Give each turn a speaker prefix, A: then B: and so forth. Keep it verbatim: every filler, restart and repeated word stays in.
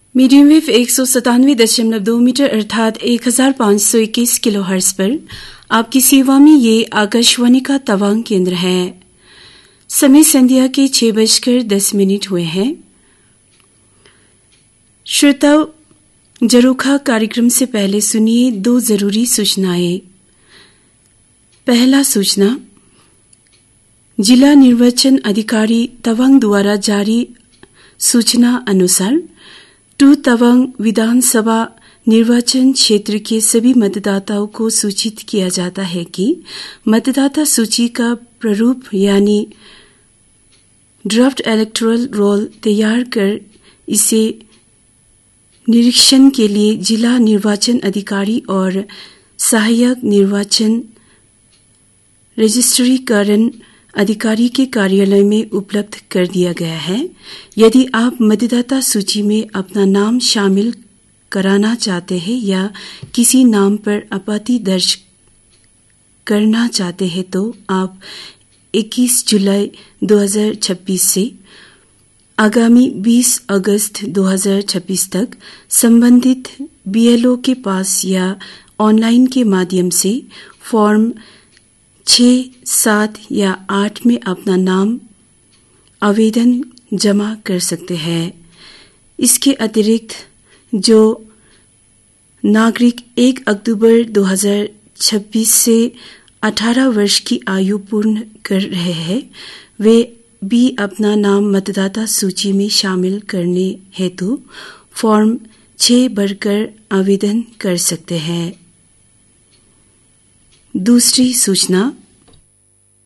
A: Medium wave एक सौ सतानवे दशमलव दो मीटर अर्थात एक हजार पाँच सौ इक्कीस किलो हर्ट्ज पर आपकी सेवा में ये आकाशवाणी का तवांग केंद्र है। समय संध्या के छह बजकर दस मिनट हुए हैं। श्रोताओं, जरोखा कार्यक्रम से पहले सुनिए दो जरूरी सूचनाएं। पहला सूचना, जिला निर्वाचन अधिकारी तवांग द्वारा जारी सूचना अनुसार टू तवांग विधानसभा निर्वाचन क्षेत्र के सभी मतदाताओं को सूचित किया जाता है कि मतदाता सूची का प्रारूप यानी ड्राफ्ट इलेक्टोरल रोल तैयार कर इसे निरीक्षण के लिए जिला निर्वाचन अधिकारी और सहायक निर्वाचन रजिस्ट्रीकरण अधिकारी के कार्यालय में उपलब्ध कर दिया गया है। यदि आप मतदाता सूची में अपना नाम शामिल कराना चाहते हैं या किसी नाम पर आपत्ति दर्ज करना चाहते हैं तो आप इक्कीस जुलाई दो हज़ार छब्बीस से आगामी बीस अगस्त दो हज़ार छब्बीस तक संबंधित बीएलओ के पास या ऑनलाइन के माध्यम से फॉर्म छह, सात या आठ में अपना नाम आवेदन जमा कर सकते हैं। इसके अतिरिक्त जो नागरिक एक अक्टूबर दो हज़ार छब्बीस से अठारह वर्ष की आयु पूर्ण कर रहे हैं, वे भी अपना नाम मतदाता सूची में शामिल करने हेतु फॉर्म छह भरकर आवेदन कर सकते हैं। दूसरी सूचना,